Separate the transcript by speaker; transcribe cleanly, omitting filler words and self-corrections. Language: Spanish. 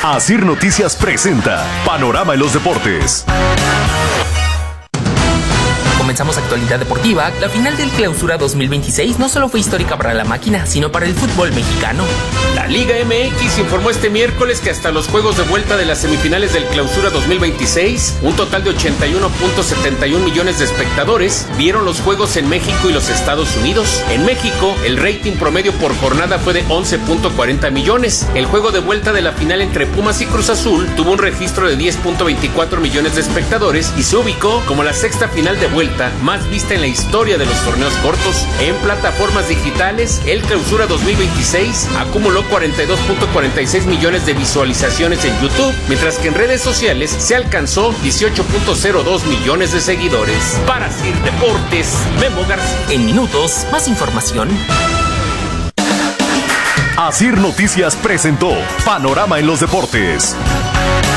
Speaker 1: Asir Noticias presenta Panorama en los Deportes.
Speaker 2: Comenzamos actualidad deportiva. La final del Clausura 2026 no solo fue histórica para la máquina, sino para el fútbol mexicano.
Speaker 3: La Liga MX informó este miércoles que hasta los juegos de vuelta de las semifinales del Clausura 2026, un total de 81.71 millones de espectadores vieron los juegos en México y los Estados Unidos. En México, el rating promedio por jornada fue de 11.40 millones. El juego de vuelta de la final entre Pumas y Cruz Azul tuvo un registro de 10.24 millones de espectadores y se ubicó como la sexta final de vuelta más vista en la historia de los torneos cortos. En plataformas digitales, el Clausura 2026 acumuló 42.46 millones de visualizaciones en YouTube, mientras que en redes sociales se alcanzó 18.02 millones de seguidores. Para Asir Deportes, Memo García.
Speaker 2: En minutos, más información.
Speaker 1: Asir Noticias presentó Panorama en los Deportes.